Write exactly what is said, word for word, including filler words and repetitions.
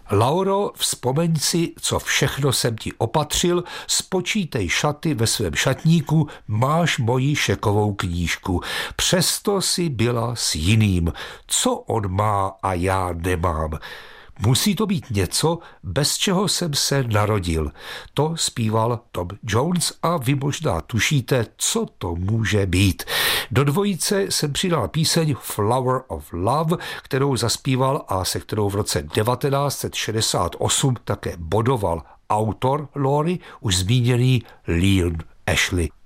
Lauro, vzpomeň si, co všechno jsem ti opatřil, spočítej šaty ve svém šatníku, máš moji šekovou knížku. Přesto si byla s jiným. Co on má a já nemám? Musí to být něco, bez čeho jsem se narodil. To zpíval Tom Jones a vy možná tušíte, co to může být. Do dvojice jsem přidal píseň Flower of Love, kterou zaspíval a se kterou v roce devatenáct set šedesát osm také bodoval autor Laurie, už zmíněný Leon Ashley.